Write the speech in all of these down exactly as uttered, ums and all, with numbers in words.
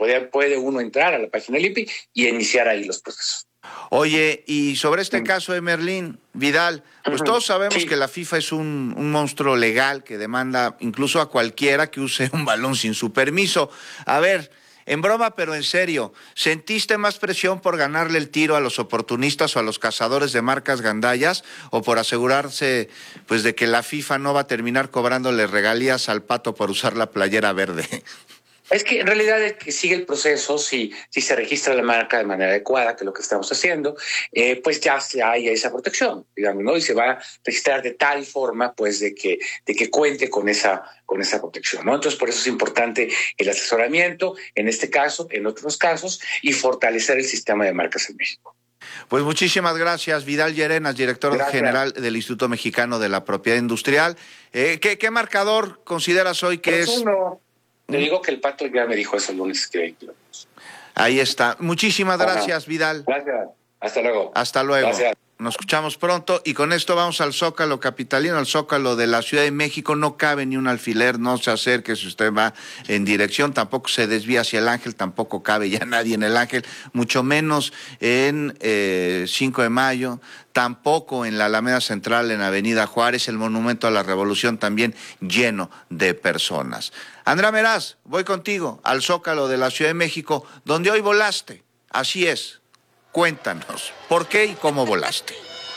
puede, puede uno entrar a la página del I N P I y iniciar ahí los procesos. Oye, y sobre este mm. caso de Merlín Vidal, pues uh-huh. todos sabemos sí. que la FIFA es un, un monstruo legal que demanda incluso a cualquiera que use un balón sin su permiso. A ver, en broma pero en serio, ¿sentiste más presión por ganarle el tiro a los oportunistas o a los cazadores de marcas gandallas o por asegurarse pues de que la FIFA no va a terminar cobrándole regalías al Pato por usar la playera verde? Es que en realidad es que sigue el proceso, si, si se registra la marca de manera adecuada, que es lo que estamos haciendo, eh, pues ya, ya hay esa protección, digamos, ¿no? Y se va a registrar de tal forma, pues, de que, de que cuente con esa, con esa protección, ¿no? Entonces, por eso es importante el asesoramiento, en este caso, en otros casos, y fortalecer el sistema de marcas en México. Pues muchísimas gracias, Vidal Llerenas, director gracias. general del Instituto Mexicano de la Propiedad Industrial. Eh, ¿qué, ¿Qué marcador consideras hoy que pues es...? Uno. Te digo que el Pato ya me dijo eso el lunes. Que... Ahí está. Muchísimas gracias, Vidal. Gracias. Hasta luego. Hasta luego. Gracias. Nos escuchamos pronto y con esto vamos al Zócalo capitalino, al Zócalo de la Ciudad de México. No cabe ni un alfiler, no se acerque si usted va en dirección, tampoco se desvía hacia el Ángel, tampoco cabe ya nadie en el Ángel, mucho menos en eh, cinco de mayo, tampoco en la Alameda Central, en Avenida Juárez, el Monumento a la Revolución también lleno de personas. Andrea Meraz, voy contigo al Zócalo de la Ciudad de México, donde hoy volaste. Así es. Cuéntanos, ¿por qué y cómo volaste?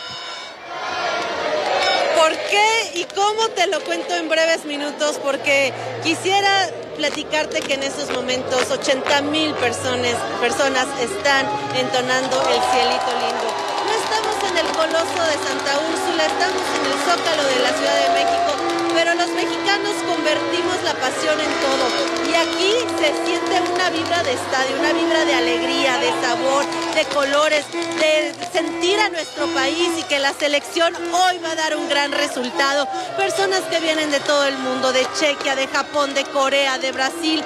¿Por qué y cómo? Te lo cuento en breves minutos, porque quisiera platicarte que en estos momentos ochenta mil personas, personas están entonando el cielito lindo. No estamos en el Coloso de Santa Úrsula, estamos en el Zócalo de la Ciudad de México, pero los mexicanos convertimos la pasión en todo. Y aquí se siente una vibra de estadio, una vibra de alegría, de sabor, de colores, de sentir a nuestro país y que la selección hoy va a dar un gran resultado. Personas que vienen de todo el mundo, de Chequia, de Japón, de Corea, de Brasil,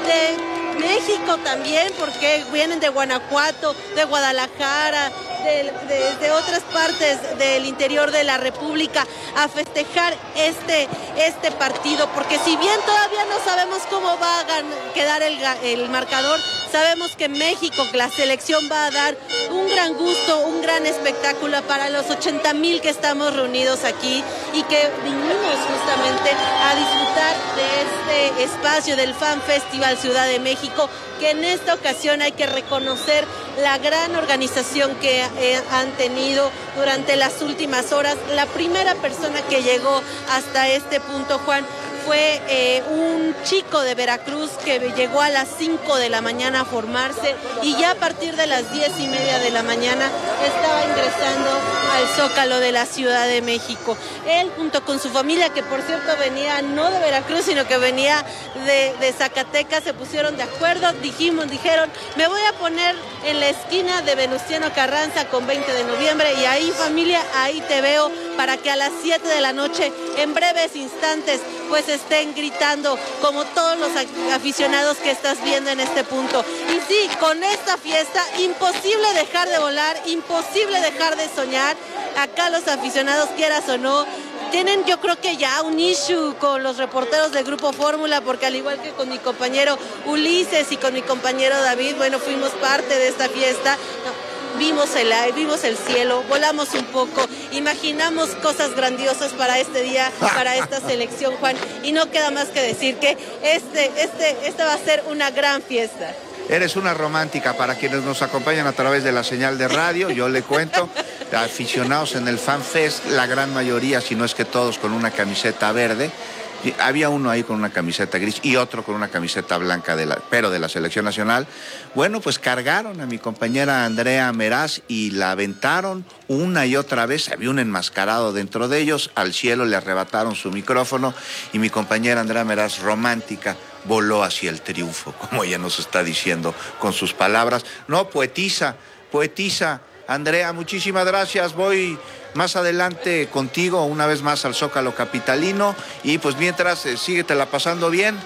de México también, porque vienen de Guanajuato, de Guadalajara, de, de, de otras partes del interior de la República a festejar este, este partido, porque si bien todavía no sabemos cómo va a quedar el, el marcador, sabemos que México, que la selección va a dar un gran gusto, un gran espectáculo para los ochenta mil que estamos reunidos aquí y que vinimos justamente a disfrutar de este espacio del Fan Festival Ciudad de México, que en esta ocasión hay que reconocer la gran organización que eh, han tenido durante las últimas horas. La primera persona que llegó hasta este punto, Juan, fue eh, un chico de Veracruz que llegó a las cinco de la mañana a formarse y ya a partir de las diez y media de la mañana estaba ingresando al Zócalo de la Ciudad de México. Él junto con su familia, que por cierto venía no de Veracruz, sino que venía de, de Zacatecas, se pusieron de acuerdo, dijimos, dijeron, me voy a poner en la esquina de Venustiano Carranza con veinte de noviembre y ahí familia, ahí te veo, para que a las siete de la noche, en breves instantes, pues estén gritando como todos los aficionados que estás viendo en este punto. Y sí, con esta fiesta, imposible dejar de volar, imposible dejar de soñar. Acá los aficionados, quieras o no, tienen yo creo que ya un issue con los reporteros del Grupo Fórmula, porque al igual que con mi compañero Ulises y con mi compañero David, bueno, fuimos parte de esta fiesta. No, vimos el aire, vimos el cielo, volamos un poco, imaginamos cosas grandiosas para este día, para esta selección, Juan, y no queda más que decir que este, este, esta va a ser una gran fiesta. Eres una romántica. Para quienes nos acompañan a través de la señal de radio, yo le cuento, aficionados en el Fan Fest, la gran mayoría, si no es que todos, con una camiseta verde. Había uno ahí con una camiseta gris y otro con una camiseta blanca, de la, pero de la selección nacional. Bueno, pues cargaron a mi compañera Andrea Meraz y la aventaron una y otra vez. Había un enmascarado dentro de ellos. Al cielo le arrebataron su micrófono y mi compañera Andrea Meraz, romántica, voló hacia el triunfo, como ella nos está diciendo con sus palabras. No, poetiza, poetiza. Andrea, muchísimas gracias. Voy más adelante contigo una vez más al Zócalo capitalino y pues mientras eh, síguetela pasando bien.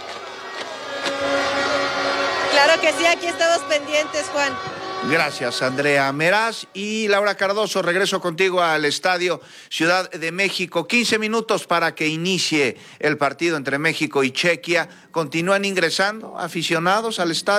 Claro que sí, aquí estamos pendientes, Juan. Gracias, Andrea Meraz. Y Laura Cardoso, regreso contigo al Estadio Ciudad de México. quince minutos para que inicie el partido entre México y Chequia. ¿Continúan ingresando aficionados al estadio?